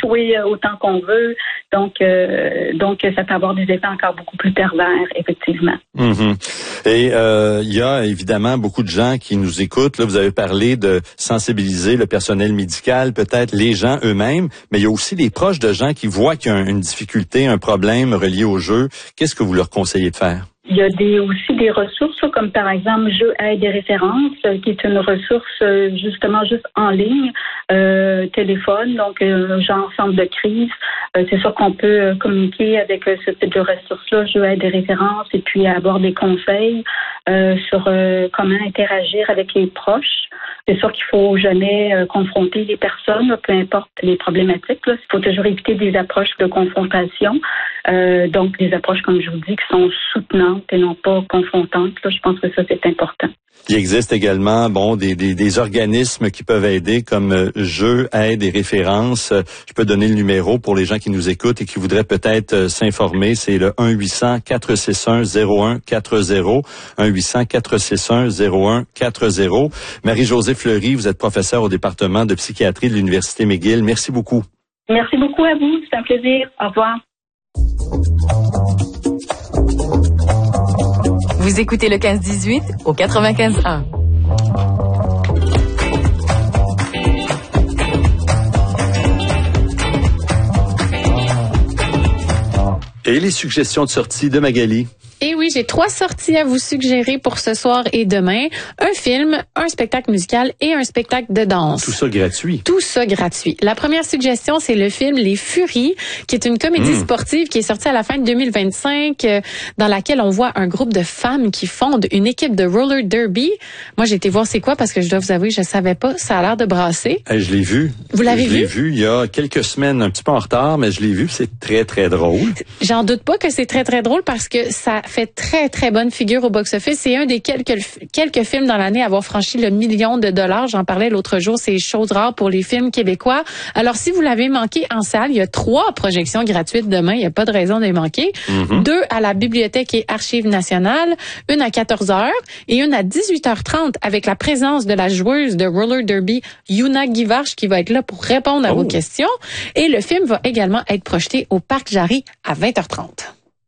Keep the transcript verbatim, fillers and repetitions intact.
jouer autant qu'on veut. Donc, euh, donc ça peut avoir des effets encore beaucoup plus pervers, effectivement. Mm-hmm. Et euh, il y a évidemment beaucoup de gens qui nous écoutent. Là, vous avez parlé de sensibiliser le personnel médical, peut-être les gens eux-mêmes, mais il y a aussi les proches de gens qui voient qu'il y a une difficulté, un problème relié au jeu. Qu'est-ce que vous leur conseillez de faire? Il y a des, aussi des ressources, comme par exemple Jeux Aide et Références, qui est une ressource justement juste en ligne, euh, téléphone, donc euh, genre centre de crise. Euh, c'est sûr qu'on peut communiquer avec ce type de ressources-là, Jeux Aide et Références, et puis avoir des conseils euh, sur euh, comment interagir avec les proches. C'est sûr qu'il faut jamais euh, confronter les personnes, là, peu importe les problématiques. Là. Il faut toujours éviter des approches de confrontation. Euh, donc, des approches, comme je vous dis, qui sont soutenantes et non pas confrontantes. Là, je pense que ça, c'est important. Il existe également, bon, des, des, des organismes qui peuvent aider, comme euh, Jeux, Aide et Références. Euh, je peux donner le numéro pour les gens qui nous écoutent et qui voudraient peut-être euh, s'informer. C'est le un huit cents quatre six un zéro un quatre zéro. un huit cents quatre six un zéro un quatre zéro. Marie-Josée Fleury, vous êtes professeure au département de psychiatrie de l'Université McGill. Merci beaucoup. Merci beaucoup à vous. C'est un plaisir. Au revoir. Vous écoutez le quinze dix-huit au quatre-vingt-quinze un. Et les suggestions de sortie de Magali? Et oui, j'ai trois sorties à vous suggérer pour ce soir et demain. Un film, un spectacle musical et un spectacle de danse. Tout ça gratuit. Tout ça gratuit. La première suggestion, c'est le film Les Furies, qui est une comédie mmh. sportive qui est sortie à la fin de deux mille vingt-cinq, euh, dans laquelle on voit un groupe de femmes qui fondent une équipe de roller derby. Moi, j'ai été voir c'est quoi parce que je dois vous avouer, je savais pas. Ça a l'air de brasser. Eh, je l'ai vu. Vous l'avez vu? Je l'ai vu il y a quelques semaines, un petit peu en retard, mais je l'ai vu. C'est très, très drôle. J'en doute pas que c'est très, très drôle parce que ça fait très, très bonne figure au box-office. C'est un des quelques quelques films dans l'année à avoir franchi le million de dollars. J'en parlais l'autre jour. C'est chose rare pour les films québécois. Alors, si vous l'avez manqué en salle, il y a trois projections gratuites demain. Il n'y a pas de raison de les manquer. Mm-hmm. Deux à la Bibliothèque et Archives nationales, une à quatorze heures et une à dix-huit heures trente avec la présence de la joueuse de roller derby, Yuna Givarch, qui va être là pour répondre à oh. vos questions. Et le film va également être projeté au Parc Jarry à vingt heures trente.